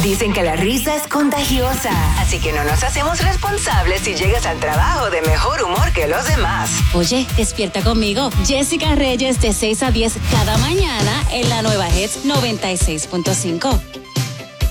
Dicen que la risa es contagiosa, así que no nos hacemos responsables si llegas al trabajo de mejor humor que los demás. Oye, despierta conmigo. Jessica Reyes de 6 a 10 cada mañana en la nueva Hits 96.5.